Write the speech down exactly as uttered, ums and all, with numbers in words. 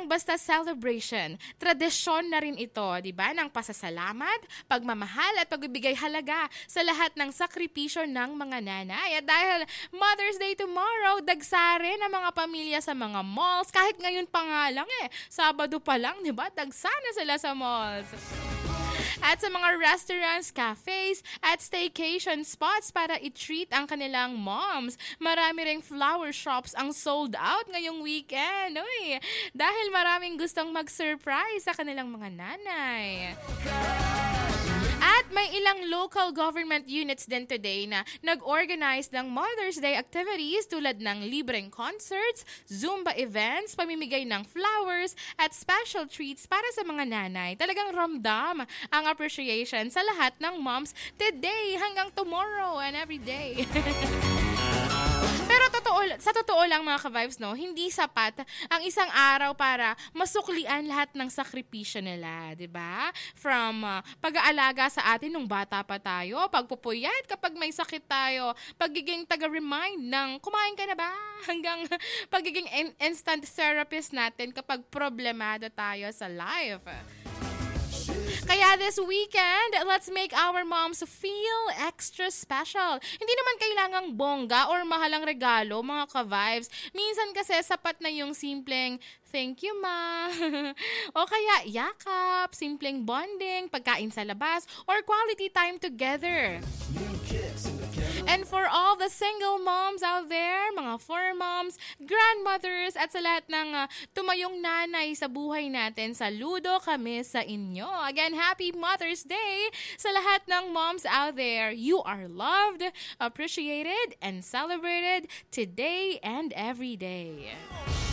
lang basta celebration. Tradisyon na rin ito, di ba? Ng pasasalamat, pagmamahal at pagbibigay halaga sa lahat ng sakripisyo ng mga nanay. At dahil Mother's Day tomorrow, dagsa rin ang mga pamilya sa mga malls. Kahit ngayon pa nga lang eh, Sabado pa lang, di ba? Dagsa na sila sa malls. At sa mga restaurants, cafes, at staycation spots para i-treat ang kanilang moms. Marami ring flower shops ang sold out ngayong weekend. Uy, dahil maraming gustong mag-surprise sa kanilang mga nanay. At may ilang local government units din today na nag-organize ng Mother's Day activities tulad ng libreng concerts, Zumba events, pamimigay ng flowers, at special treats para sa mga nanay. Talagang ramdam ang appreciation sa lahat ng moms today hanggang tomorrow and every day. Pero totoo, sa totoo lang mga ka-vibes, no, hindi sapat ang isang araw para masuklian lahat ng sakripisyo nila, 'di ba? From uh, pag-aalaga sa atin nung bata pa tayo, pagpupuyat kapag may sakit tayo, pagiging taga-remind ng kumain ka na ba? Hanggang pagiging in- instant therapist natin kapag problemado tayo sa life. Kaya this weekend, let's make our moms feel extra special. Hindi naman kailangang bongga or mahalang regalo, mga ka-vibes. Minsan kasi sapat na yung simpleng, thank you, ma. O kaya yakap, simpleng bonding, pagkain sa labas, or quality time together. And for all the single moms out there, mga four moms, grandmothers, at sa lahat ng uh, tumayong nanay sa buhay natin, saludo kami sa inyo. Again, happy Mother's Day sa lahat ng moms out there. You are loved, appreciated, and celebrated today and every day.